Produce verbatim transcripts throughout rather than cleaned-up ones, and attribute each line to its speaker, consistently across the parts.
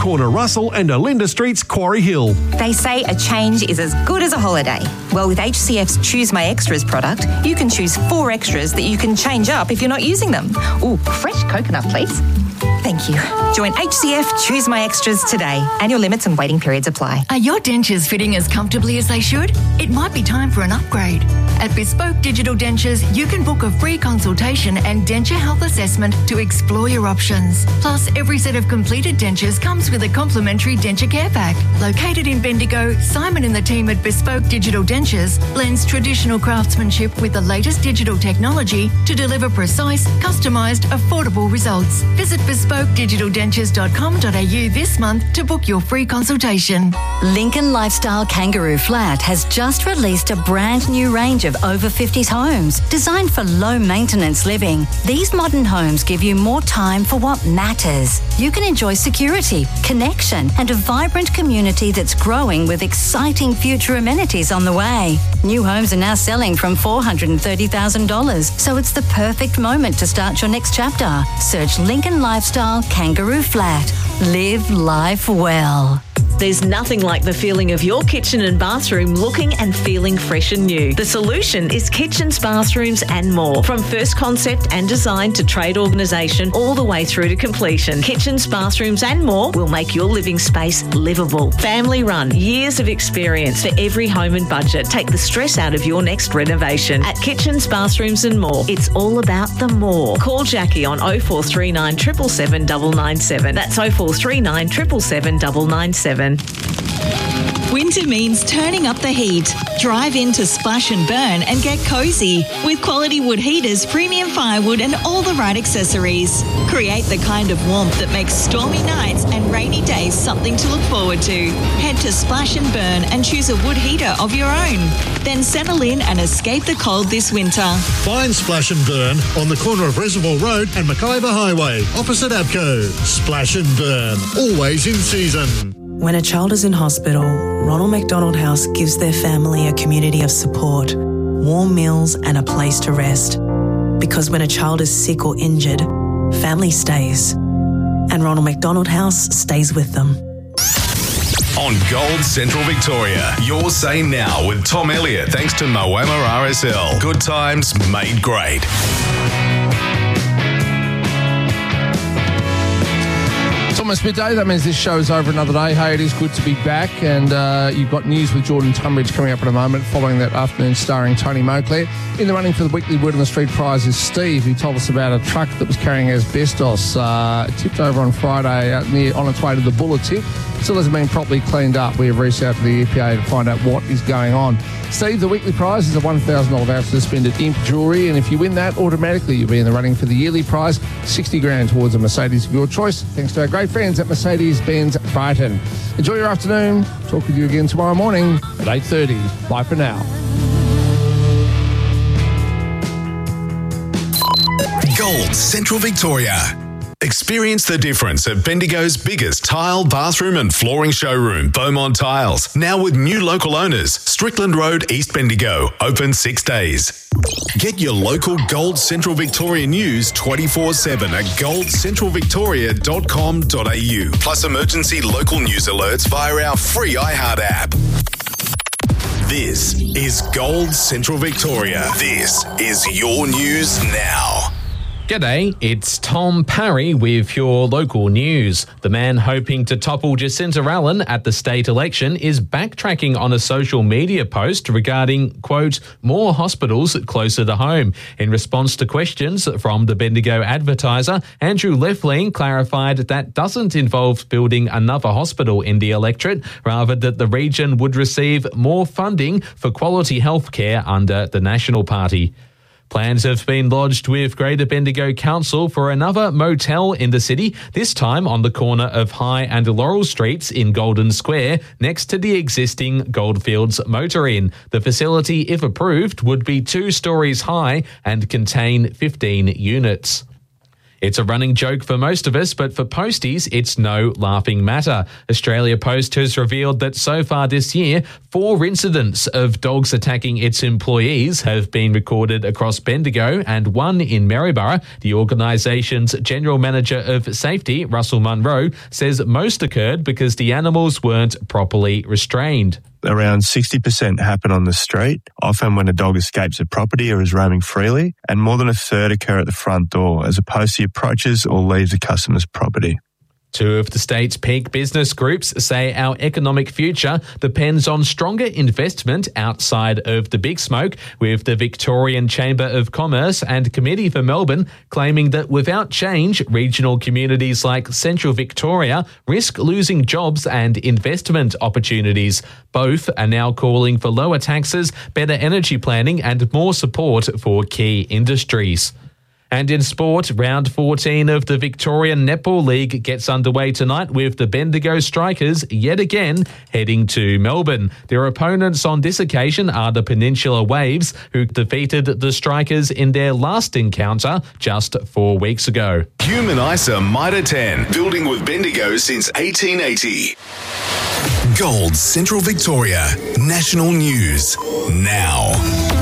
Speaker 1: corner Russell and Olinda Streets, Quarry Hill.
Speaker 2: They say a change is as good as a holiday. Well, with H C F's Choose My Extras product, you can choose four extras that you can change up if you're not using them. Ooh, fresh coconut, please. Thank you. Join H C F Choose My Extras today. Annual limits and waiting periods apply.
Speaker 3: Are your dentures fitting as comfortably as they should? It might be time for an upgrade. At Bespoke Digital Dentures, you can book a free consultation and denture health assessment to explore your options. Plus, every set of completed dentures comes with a complimentary denture care pack. Located in Bendigo, Simon and the team at Bespoke Digital Dentures blends traditional craftsmanship with the latest digital technology to deliver precise, customised, affordable results. Visit bespoke digital dentures dot com dot a u this month to book your free consultation.
Speaker 4: Lincoln Lifestyle Kangaroo Flat has just released a brand new range of over fifties homes designed for low maintenance living. These modern homes give you more time for what matters. You can enjoy security, connection, and a vibrant community that's growing with exciting future amenities on the way. New homes are now selling from four hundred thirty thousand dollars, so it's the perfect moment to start your next chapter. Search Lincoln Lifestyle Kangaroo Flat. Live life well.
Speaker 5: There's nothing like the feeling of your kitchen and bathroom looking and feeling fresh and new. The solution is Kitchens, Bathrooms and More. From first concept and design to trade organisation all the way through to completion, Kitchens, Bathrooms and More will make your living space livable. Family run, years of experience for every home and budget. Take the stress out of your next renovation. At Kitchens, Bathrooms and More, it's all about the more. Call Jackie on oh four three nine, seven seven seven, nine nine seven. That's oh four three nine, seven seven seven, nine nine seven.
Speaker 6: Winter means turning up the heat. Drive into Splash and Burn and get cosy with quality wood heaters, premium firewood and all the right accessories. Create the kind of warmth that makes stormy nights and rainy days something to look forward to. Head to Splash and Burn and choose a wood heater of your own. Then settle in and escape the cold this winter.
Speaker 7: Find Splash and Burn on the corner of Reservoir Road and Mackayba Highway, opposite Abco. Splash and Burn, always in season.
Speaker 8: When a child is in hospital, Ronald McDonald House gives their family a community of support, warm meals and a place to rest. Because when a child is sick or injured, family stays. And Ronald McDonald House stays with them.
Speaker 9: On Gold Central Victoria, your say now with Tom Elliott, thanks to Moama R S L. Good times made great.
Speaker 10: It's almost midday. That means this show's over another day. Hey, it is good to be back. And uh, you've got news with Jordan Tunbridge coming up in a moment, following that afternoon starring Tony Moclair. In the running for the weekly Word on the Street prize is Steve, who told us about a truck that was carrying asbestos. Uh, tipped over on Friday out near, on its way to the Buller tip. Still hasn't been properly cleaned up. We have reached out to the E P A to find out what is going on. Steve, the weekly prize is a one thousand dollars voucher to spend at Imp Jewellery, and if you win that, automatically you'll be in the running for the yearly prize, sixty grand towards a Mercedes of your choice, thanks to our great friends at Mercedes-Benz Brighton. Enjoy your afternoon. Talk with you again tomorrow morning at eight thirty. Bye for now.
Speaker 9: Gold Central Victoria. Experience the difference at Bendigo's biggest tile, bathroom and flooring showroom, Beaumont Tiles. Now with new local owners, Strickland Road, East Bendigo, open six days. Get your local Gold Central Victoria news twenty-four seven at gold central victoria dot com dot a u. Plus emergency local news alerts via our free iHeart app. This is Gold Central Victoria. This is your news now.
Speaker 11: G'day, it's Tom Parry with your local news. The man hoping to topple Jacinta Allen at the state election is backtracking on a social media post regarding, quote, more hospitals closer to home. In response to questions from the Bendigo Advertiser, Andrew Lefling clarified that doesn't involve building another hospital in the electorate, rather that the region would receive more funding for quality healthcare under the National Party. Plans have been lodged with Greater Bendigo Council for another motel in the city, this time on the corner of High and Laurel Streets in Golden Square, next to the existing Goldfields Motor Inn. The facility, if approved, would be two stories high and contain fifteen units. It's a running joke for most of us, but for posties, it's no laughing matter. Australia Post has revealed that so far this year, four incidents of dogs attacking its employees have been recorded across Bendigo and one in Maryborough. The organisation's General Manager of Safety, Russell Munro, says most occurred because the animals weren't properly restrained.
Speaker 12: Around sixty percent happen on the street, often when a dog escapes a property or is roaming freely, and more than a third occur at the front door as opposed to approaches or leaves a customer's property.
Speaker 11: Two of the state's peak business groups say our economic future depends on stronger investment outside of the big smoke, with the Victorian Chamber of Commerce and Committee for Melbourne claiming that without change, regional communities like Central Victoria risk losing jobs and investment opportunities. Both are now calling for lower taxes, better energy planning and more support for key industries. And in sport, round fourteen of the Victorian Netball League gets underway tonight with the Bendigo Strikers yet again heading to Melbourne. Their opponents on this occasion are the Peninsula Waves, who defeated the Strikers in their last encounter just four weeks ago.
Speaker 9: Human ISA Mitre ten, building with Bendigo since eighteen eighty. Gold Central Victoria, national news now.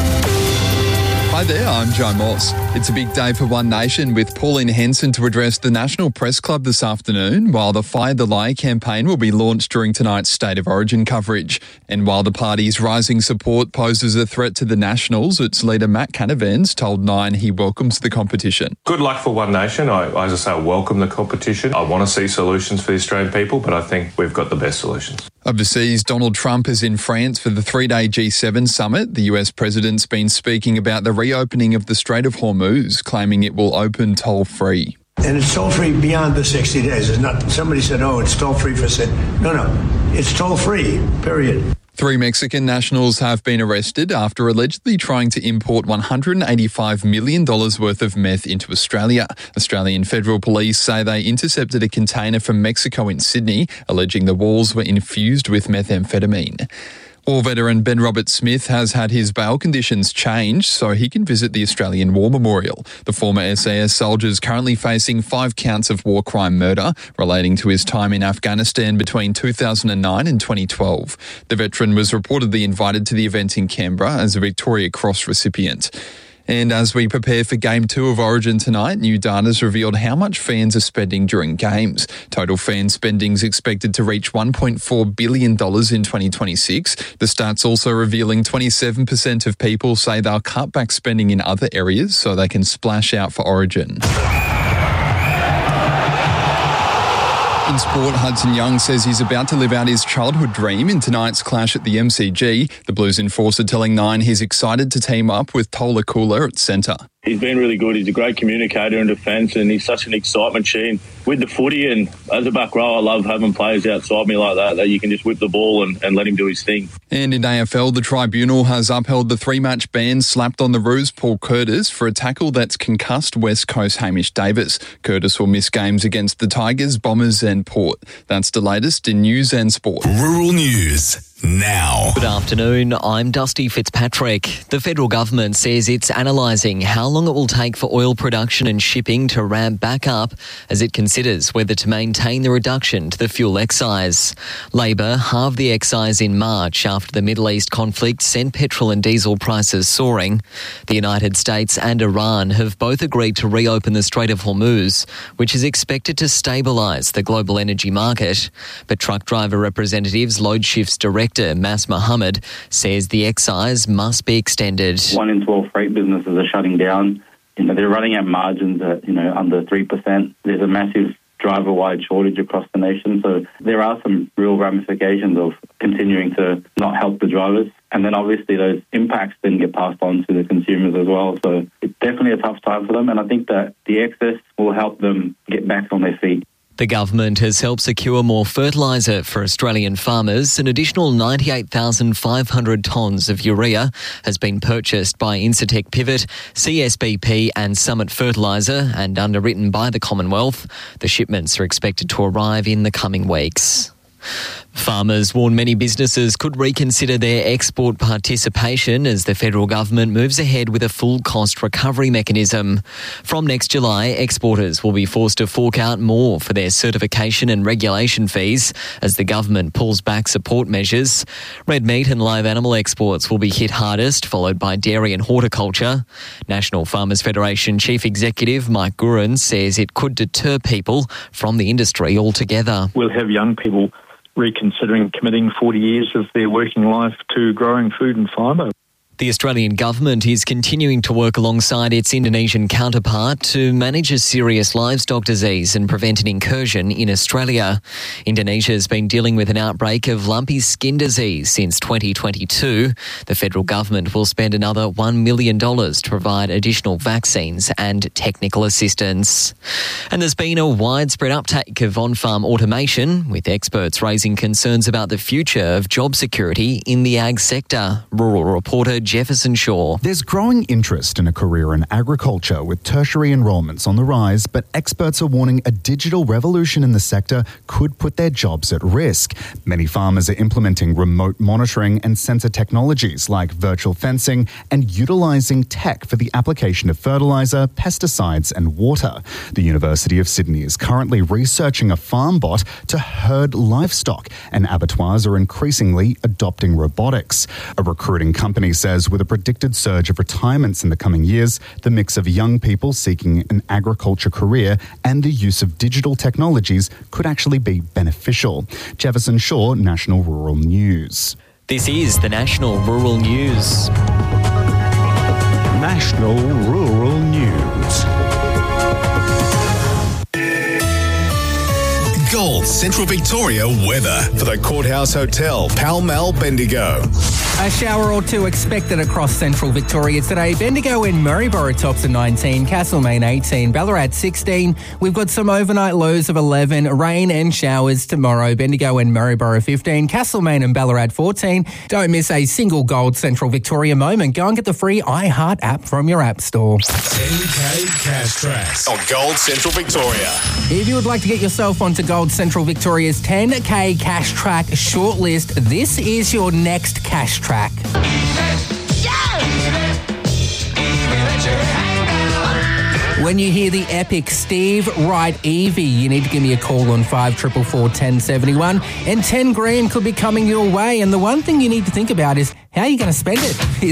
Speaker 13: Hi there, I'm Joe Moss. It's a big day for One Nation, with Pauline Henson to address the National Press Club this afternoon, while the Fire the Lie campaign will be launched during tonight's State of Origin coverage. And while the party's rising support poses a threat to the Nationals, its leader Matt Canavan's told Nine he welcomes the competition.
Speaker 14: Good luck for One Nation. I, as I say, I welcome the competition. I want to see solutions for the Australian people, but I think we've got the best solutions.
Speaker 13: Overseas, Donald Trump is in France for the three-day G seven summit. The U S president's been speaking about the reopening of the Strait of Hormuz, claiming it will open toll-free.
Speaker 15: And it's toll-free beyond the sixty days. It's not. Somebody said, oh, it's toll-free for... No, no. It's toll-free, period.
Speaker 13: Three Mexican nationals have been arrested after allegedly trying to import one hundred eighty-five million dollars worth of meth into Australia. Australian Federal Police say they intercepted a container from Mexico in Sydney, alleging the walls were infused with methamphetamine. War veteran Ben Roberts-Smith has had his bail conditions changed so he can visit the Australian War Memorial. The former S A S soldier is currently facing five counts of war crime murder relating to his time in Afghanistan between two thousand nine and twenty twelve. The veteran was reportedly invited to the event in Canberra as a Victoria Cross recipient. And as we prepare for Game two of Origin tonight, new data has revealed how much fans are spending during games. Total fan spending is expected to reach one point four billion dollars in twenty twenty-six. The stats also revealing twenty-seven percent of people say they'll cut back spending in other areas so they can splash out for Origin. In sport, Hudson Young says he's about to live out his childhood dream in tonight's clash at the M C G. The Blues enforcer telling Nine he's excited to team up with Tola Kula at centre.
Speaker 16: He's been really good. He's a great communicator in defence, and he's such an excitement machine with the footy. And as a back row, I love having players outside me like that, that you can just whip the ball and, and let him do his thing.
Speaker 13: And in A F L, the tribunal has upheld the three-match ban slapped on the Roos Paul Curtis for a tackle that's concussed West Coast Hamish Davis. Curtis will miss games against the Tigers, Bombers and Port. That's the latest in news and sport.
Speaker 9: Rural News now.
Speaker 17: Good afternoon, I'm Dusty Fitzpatrick. The federal government says it's analysing how long it will take for oil production and shipping to ramp back up as it considers whether to maintain the reduction to the fuel excise. Labor halved the excise in March after the Middle East conflict sent petrol and diesel prices soaring. The United States and Iran have both agreed to reopen the Strait of Hormuz, which is expected to stabilise the global energy market. But truck driver representatives Load Shift's director Mas Mohammed says the excise must be extended.
Speaker 18: One in twelve freight businesses are shutting down. You know, they're running at margins at, you know, under three percent. There's a massive driver-wide shortage across the nation. So there are some real ramifications of continuing to not help the drivers. And then obviously those impacts then get passed on to the consumers as well. So it's definitely a tough time for them. And I think that the excess will help them get back on their feet.
Speaker 17: The government has helped secure more fertiliser for Australian farmers. An additional ninety-eight thousand five hundred tonnes of urea has been purchased by Incitec Pivot, C S B P and Summit Fertiliser and underwritten by the Commonwealth. The shipments are expected to arrive in the coming weeks. Farmers warn many businesses could reconsider their export participation as the federal government moves ahead with a full cost recovery mechanism. From next July, exporters will be forced to fork out more for their certification and regulation fees as the government pulls back support measures. Red meat and live animal exports will be hit hardest, followed by dairy and horticulture. National Farmers Federation Chief Executive Mike Gurin says it could deter people from the industry altogether.
Speaker 19: We'll have young people reconsidering committing forty years of their working life to growing food and fibre.
Speaker 17: The Australian government is continuing to work alongside its Indonesian counterpart to manage a serious livestock disease and prevent an incursion in Australia. Indonesia has been dealing with an outbreak of lumpy skin disease since twenty twenty-two. The federal government will spend another one million dollars to provide additional vaccines and technical assistance. And there's been a widespread uptake of on-farm automation, with experts raising concerns about the future of job security in the ag sector. Rural reporter Jefferson Shaw.
Speaker 20: There's growing interest in a career in agriculture, with tertiary enrolments on the rise, but experts are warning a digital revolution in the sector could put their jobs at risk. Many farmers are implementing remote monitoring and sensor technologies like virtual fencing and utilising tech for the application of fertiliser, pesticides and water. The University of Sydney is currently researching a farm bot to herd livestock, and abattoirs are increasingly adopting robotics. A recruiting company says with a predicted surge of retirements in the coming years, the mix of young people seeking an agriculture career and the use of digital technologies could actually be beneficial. Jefferson Shaw, National Rural News.
Speaker 17: This is the National Rural News.
Speaker 1: National Rural News.
Speaker 9: Gold Central Victoria weather for the Courthouse Hotel, Pall Mall, Bendigo.
Speaker 21: A shower or two expected across central Victoria today. Bendigo and Maryborough tops at nineteen, Castlemaine eighteen, Ballarat sixteen. We've got some overnight lows of eleven, rain and showers tomorrow. Bendigo and Maryborough fifteen, Castlemaine and Ballarat fourteen. Don't miss a single Gold Central Victoria moment. Go and get the free iHeart app from your app store.
Speaker 9: ten K Cash Tracks on Gold Central Victoria.
Speaker 21: If you would like to get yourself onto Gold Central Victoria's ten K Cash Track shortlist, this is your next cash track. When you hear the epic Steve Wright Evie, you need to give me a call on five four four four, one oh seven one, and ten grand could be coming your way. And the one thing you need to think about is how are you going to spend it?